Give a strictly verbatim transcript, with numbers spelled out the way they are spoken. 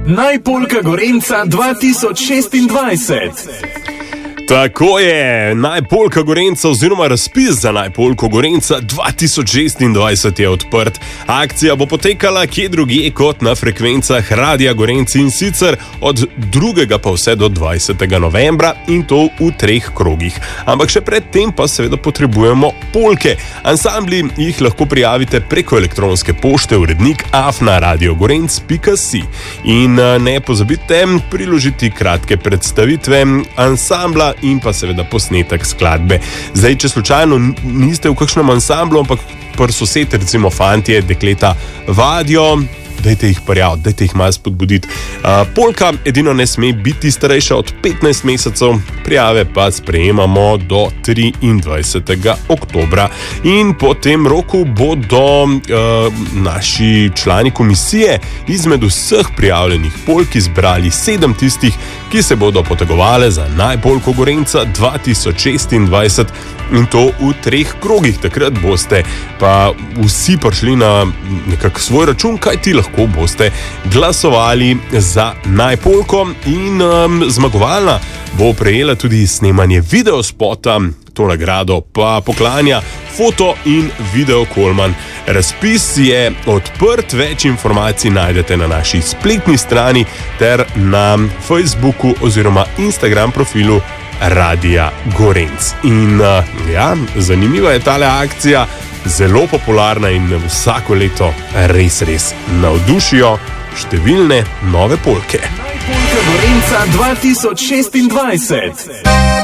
Najpolka Gorenca dva tisoč šestindvajset. Tako je, Najpolka Gorenca oziroma razpis za Najpolko Gorenca dva tisoč šestindvajset je odprt. Akcija bo potekala kje drugje kot na frekvencah Radia Gorenc, in sicer od drugega pa vse do dvajsetega novembra, in to v treh krogih. Ampak še pred tem pa seveda potrebujemo polke. Ansambli jih lahko prijavite preko elektronske pošte urednik afna radiogorenc pika si. In ne pozabite priložiti kratke predstavitve ansambla in pa seveda posnetek skladbe. Zdaj, če slučajno niste v kakšnem ansamblu, ampak par sosed, recimo fantje, dekleta vadijo, dajte jih prijaviti, dajte jih malo spodbuditi. Uh, polka edino ne sme biti starejša od petnajst mesecev, prijave pa sprejemamo do triindvajsetega oktobra. In po tem roku bodo uh, naši člani komisije izmed vseh prijavljenih polk izbrali sedem tistih, ki se bodo potegovali za Najpolko Gorenca dva tisoč šestindvajset, in to v treh krogih. Takrat boste pa vsi prišli na nekak svoj račun, kaj ti lahko boste glasovali za Najpolko, in um, zmagovalna bo prejela tudi snemanje videospota. To nagrado pa poklanja foto in video Kolman. Razpis je odprt, več informacij najdete na naši spletni strani ter na Facebooku oziroma Instagram profilu Radia Gorenc. In uh, ja, zanimiva je tale akcija, zelo popularna in vsako leto res, res navdušijo številne nove polke. Najpolka Gorenca dva tisoč šestindvajset.